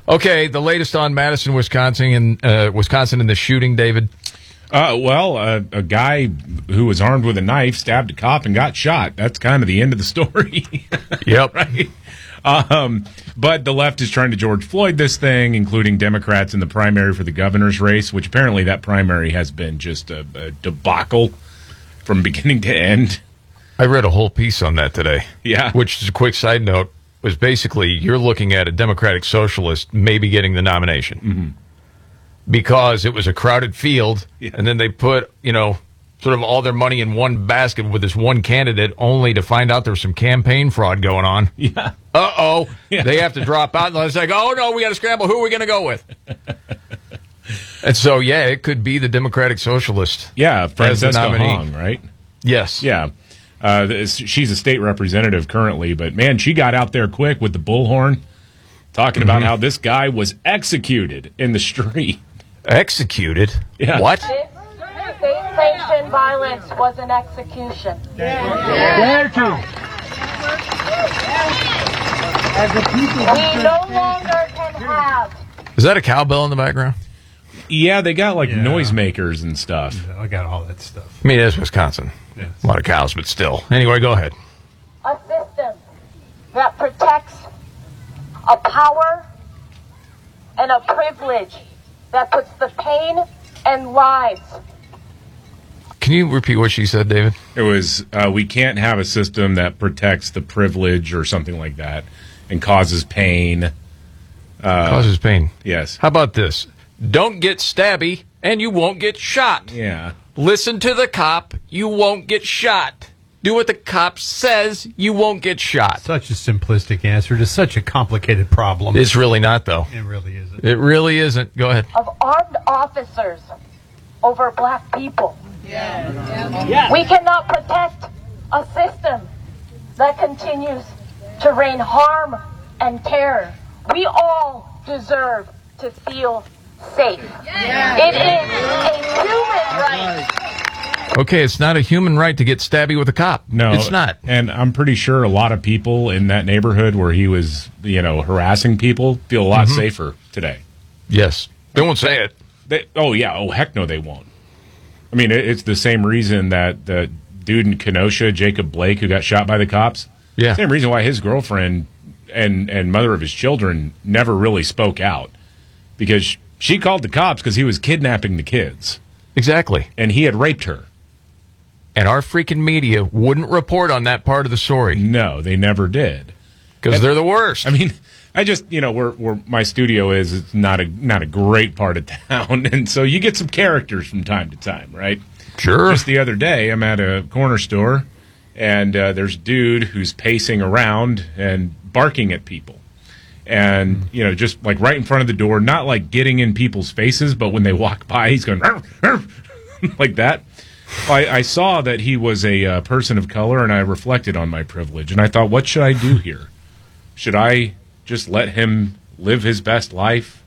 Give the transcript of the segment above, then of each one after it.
Okay, the latest on Madison, Wisconsin, Wisconsin and the shooting, David. A guy who was armed with a knife stabbed a cop and got shot. That's kind of the end of the story. Yep. Right? But the left is trying to George Floyd this thing, including Democrats in the primary for the governor's race, which apparently that primary has been just a debacle from beginning to end. I read a whole piece on that today. Yeah. Which is a quick side note, was basically you're looking at a Democratic socialist maybe getting the nomination. Mm-hmm. Because it was a crowded field, Yeah. and then they put, sort of all their money in one basket with this one candidate, only to find out there was some campaign fraud going on. Yeah. Uh-oh. Yeah. They have to drop out, and it's like, oh, no, we got to scramble. Who are we going to go with? And so, yeah, it could be the Democratic Socialist. Yeah, Francesca nominee. Hong, right? Yes. Yeah. She's a state representative currently, but, man, she got out there quick with the bullhorn, talking about how this guy was executed in the street. Executed? Yeah. What? This state-sanctioned violence was an execution. We no longer can have. Is that a cowbell in the background? Yeah, they got, noisemakers and stuff. I got all that stuff. I mean, it is Wisconsin. Yes. A lot of cows, but still. Anyway, go ahead. A system that protects a power and a privilege that puts the pain and lives. Can you repeat what she said, David? It was, we can't have a system that protects the privilege or something like that and causes pain. Causes pain. Yes. How about this? Don't get stabby, and you won't get shot. Yeah. Listen to the cop, you won't get shot. Do what the cop says, you won't get shot. Such a simplistic answer to such a complicated problem. It's really not, though. It really isn't. It really isn't. Go ahead. Of armed officers over black people. Yeah. We cannot protect a system that continues to rain harm and terror. We all deserve to feel safe. It is a human right. Okay, it's not a human right to get stabby with a cop. No. It's not. And I'm pretty sure a lot of people in that neighborhood where he was, harassing people feel a lot safer today. Yes. They won't say it. Heck no, they won't. I mean, it's the same reason that the dude in Kenosha, Jacob Blake, who got shot by the cops. Yeah. Same reason why his girlfriend and mother of his children never really spoke out. Because she called the cops because he was kidnapping the kids. Exactly. And he had raped her. And our freaking media wouldn't report on that part of the story. No, they never did. Because they're the worst. I mean, I just, where my studio is, it's not a great part of town. And so you get some characters from time to time, right? Sure. Just the other day, I'm at a corner store, and there's a dude who's pacing around and barking at people. And, just like right in front of the door, not like getting in people's faces, but when they walk by, he's going, "Arf, arf," like that. I saw that he was a person of color, and I reflected on my privilege. And I thought, what should I do here? Should I just let him live his best life?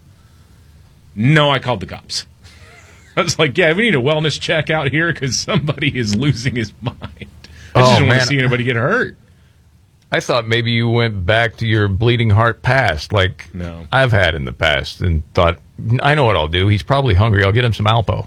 No, I called the cops. I was like, yeah, we need a wellness check out here because somebody is losing his mind. I just don't want to see anybody get hurt. I thought maybe you went back to your bleeding heart past, like No. I've had in the past, and thought, I know what I'll do. He's probably hungry. I'll get him some Alpo.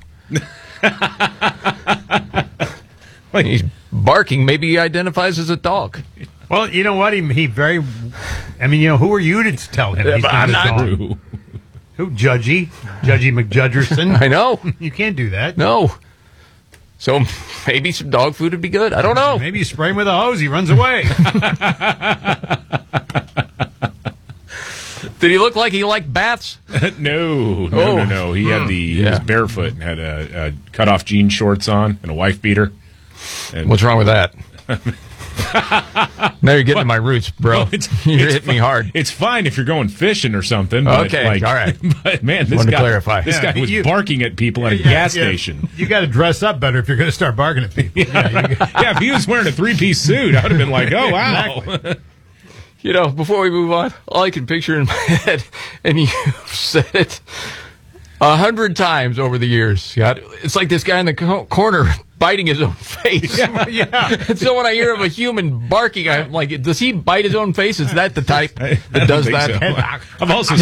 Like he's barking. Maybe he identifies as a dog. Well, you know what? He very. I mean, who are you to tell him? He's I'm not a not. dog? Who? Judgy McJudgerson? I know. You can't do that. No. So maybe some dog food would be good. I don't know. Maybe you spray him with a hose. He runs away. Did he look like he liked baths? No. He had he was barefoot and had a cut off jean shorts on and a wife beater. And What's wrong with that? Now you're getting to my roots, bro. You're hitting me hard. It's fine if you're going fishing or something. But Okay, all right. But man, this Wanted guy, to clarify. This guy was you- barking at people at a gas station. You got to dress up better if you're going to start barking at people. Yeah, if he was wearing a 3-piece suit, I would have been like, oh wow. Exactly. Before we move on, all I can picture in my head, and you've said it 100 times over the years, Scott, it's like this guy in the corner biting his own face. Yeah. And so when I hear of a human barking, I'm like, does he bite his own face? Is that the type I that don't does think that? so. I've also